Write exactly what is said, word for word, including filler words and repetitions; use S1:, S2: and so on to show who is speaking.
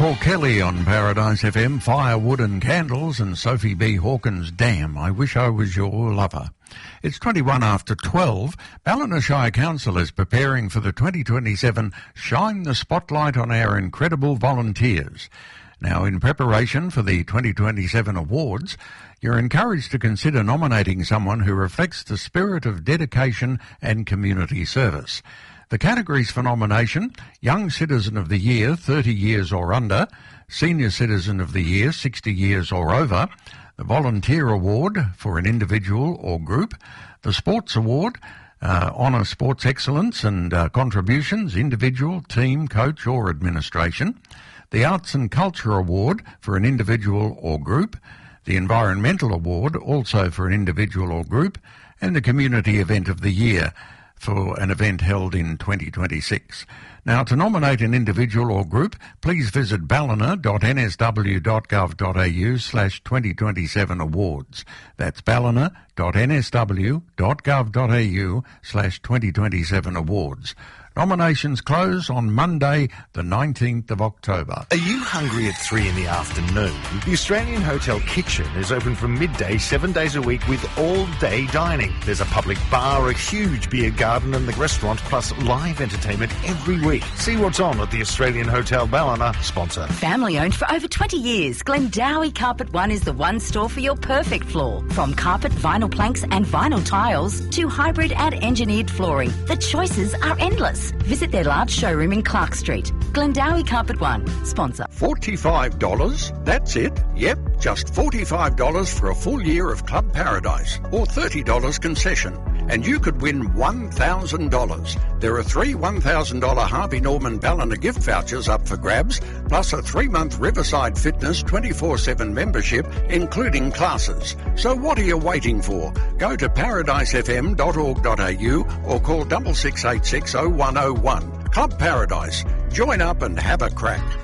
S1: Paul Kelly on Paradise F M, Firewood and Candles, and Sophie B. Hawkins' Damn, I Wish I Was Your Lover. It's twenty-one after twelve. Ballina Shire Council is preparing for the twenty twenty-seven Shine the Spotlight on Our Incredible Volunteers. Now, in preparation for the twenty twenty-seven awards, you're encouraged to consider nominating someone who reflects the spirit of dedication and community service. The categories for nomination: Young Citizen of the Year, thirty years or under; Senior Citizen of the Year, sixty years or over; the Volunteer Award for an individual or group; the Sports Award, uh, Honour Sports Excellence and uh, Contributions, individual, team, coach or administration; the Arts and Culture Award for an individual or group; the Environmental Award, also for an individual or group; and the Community Event of the Year, for an event held in twenty twenty-six. Now, to nominate an individual or group, please visit ballina dot n s w dot gov dot a u slash twenty twenty-seven awards. That's ballina dot n s w dot gov dot a u slash twenty twenty-seven awards. Nominations close on Monday, the nineteenth of October.
S2: Are you hungry at three in the afternoon? The Australian Hotel Kitchen is open from midday, seven days a week with all-day dining. There's a public bar, a huge beer garden and the restaurant, plus live entertainment every week. See what's on at the Australian Hotel Ballina, sponsor.
S3: Family owned for over twenty years, Glendowie Carpet One is the one store for your perfect floor. From carpet, vinyl planks and vinyl tiles to hybrid and engineered flooring, the choices are endless. Visit their large showroom in Clark Street. Glendowie Carpet One, sponsor.
S1: forty-five dollars? That's it? Yep, just forty-five dollars for a full year of Club Paradise, or thirty dollars concession. And you could win one thousand dollars. There are three one thousand dollars Harvey Norman Ballina gift vouchers up for grabs, plus a three-month Riverside Fitness twenty-four seven membership, including classes. So what are you waiting for? Go to paradise f m dot org dot a u or call six six eight six oh one oh one. Club Paradise. Join up and have a crack.